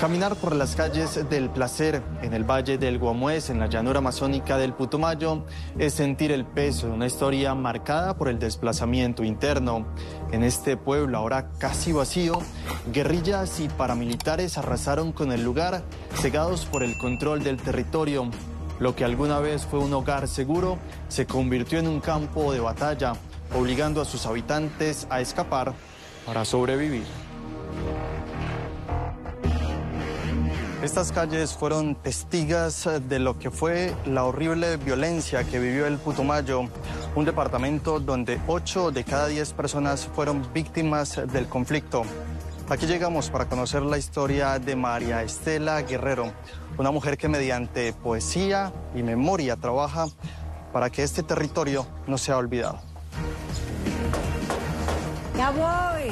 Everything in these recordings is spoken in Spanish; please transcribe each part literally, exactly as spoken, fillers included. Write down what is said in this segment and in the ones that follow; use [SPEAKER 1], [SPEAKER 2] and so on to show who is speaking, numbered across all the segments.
[SPEAKER 1] Caminar por las calles del placer en el Valle del Guamués, en la llanura amazónica del Putumayo, es sentir el peso de una historia marcada por el desplazamiento interno. En este pueblo, ahora casi vacío, guerrillas y paramilitares arrasaron con el lugar, cegados por el control del territorio. Lo que alguna vez fue un hogar seguro, se convirtió en un campo de batalla, obligando a sus habitantes a escapar para sobrevivir. Estas calles fueron testigos de lo que fue la horrible violencia que vivió el Putumayo, un departamento donde ocho de cada diez personas fueron víctimas del conflicto. Aquí llegamos para conocer la historia de María Estela Guerrero, una mujer que mediante poesía y memoria trabaja para que este territorio no sea olvidado.
[SPEAKER 2] ¡Ya voy!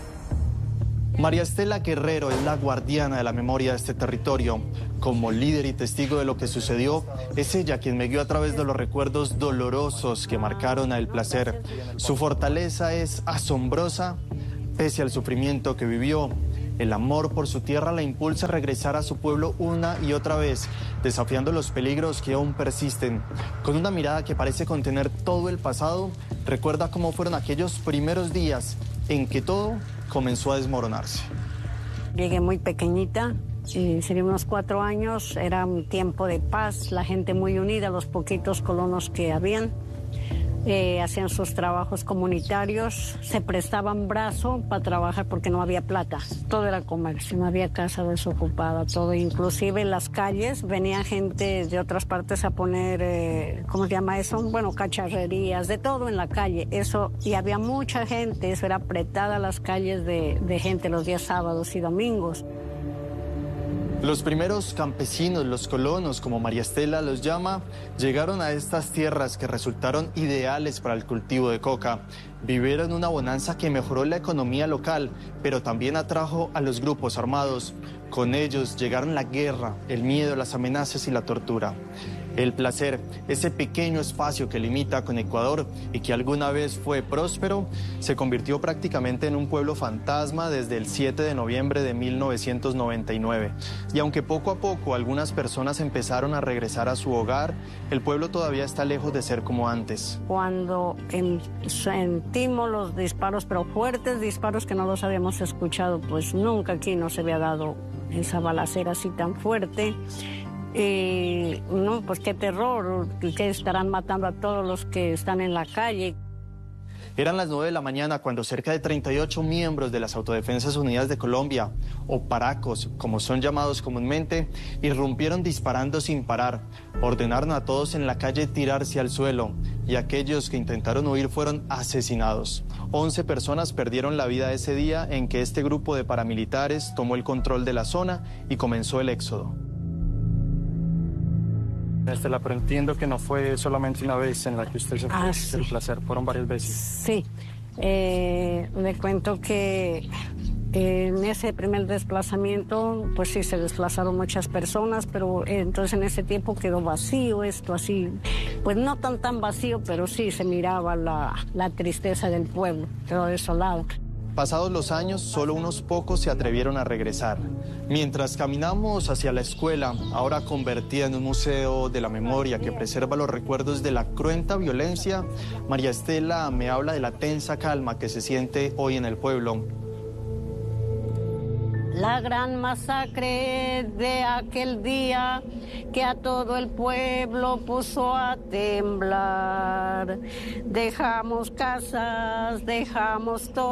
[SPEAKER 1] María Estela Guerrero es la guardiana de la memoria de este territorio. Como líder y testigo de lo que sucedió, es ella quien me guió a través de los recuerdos dolorosos que marcaron a El Placer. Su fortaleza es asombrosa, pese al sufrimiento que vivió. El amor por su tierra la impulsa a regresar a su pueblo una y otra vez, desafiando los peligros que aún persisten. Con una mirada que parece contener todo el pasado, recuerda cómo fueron aquellos primeros días en que todo comenzó a desmoronarse.
[SPEAKER 2] Llegué muy pequeñita, y sería unos cuatro años, era un tiempo de paz, la gente muy unida, los poquitos colonos que habían, eh, hacían sus trabajos comunitarios, se prestaban brazo para trabajar porque no había plata, todo era comercio, no había casa desocupada, todo, inclusive en las calles venía gente de otras partes a poner, eh, ¿cómo se llama eso? Bueno, cacharrerías, de todo en la calle, eso, y había mucha gente, eso era apretada las calles de, de gente los días sábados y domingos.
[SPEAKER 1] Los primeros campesinos, los colonos, como María Estela los llama, llegaron a estas tierras que resultaron ideales para el cultivo de coca. Vivieron una bonanza que mejoró la economía local, pero también atrajo a los grupos armados. Con ellos llegaron la guerra, el miedo, las amenazas y la tortura. El Placer, ese pequeño espacio que limita con Ecuador y que alguna vez fue próspero, se convirtió prácticamente en un pueblo fantasma desde el siete de noviembre de mil novecientos noventa y nueve. Y aunque poco a poco algunas personas empezaron a regresar a su hogar, el pueblo todavía está lejos de ser como antes.
[SPEAKER 2] Cuando en, sentimos los disparos, pero fuertes disparos que no los habíamos escuchado, pues nunca aquí no se había dado esa balacera así tan fuerte. Y no, pues qué terror, que estarán matando a todos los que están en la calle.
[SPEAKER 1] Eran las nueve de la mañana cuando cerca de treinta y ocho miembros de las Autodefensas Unidas de Colombia, o paracos, como son llamados comúnmente, irrumpieron disparando sin parar. Ordenaron a todos en la calle tirarse al suelo, y aquellos que intentaron huir fueron asesinados. once personas perdieron la vida ese día en que este grupo de paramilitares tomó el control de la zona y comenzó el éxodo.
[SPEAKER 3] Estela, pero entiendo que no fue solamente una vez en la que usted se fue
[SPEAKER 2] ah,
[SPEAKER 3] del
[SPEAKER 2] sí.
[SPEAKER 3] Placer, fueron varias veces.
[SPEAKER 2] Sí, eh, le cuento que en ese primer desplazamiento, pues sí, se desplazaron muchas personas, pero eh, entonces en ese tiempo quedó vacío esto, así, pues no tan tan vacío, pero sí se miraba la, la tristeza del pueblo, quedó desolado.
[SPEAKER 1] Pasados los años, solo unos pocos se atrevieron a regresar. Mientras caminamos hacia la escuela, ahora convertida en un museo de la memoria que preserva los recuerdos de la cruenta violencia, María Estela me habla de la tensa calma que se siente hoy en el pueblo.
[SPEAKER 2] La gran masacre de aquel día que a todo el pueblo puso a temblar. Dejamos casas, dejamos todo.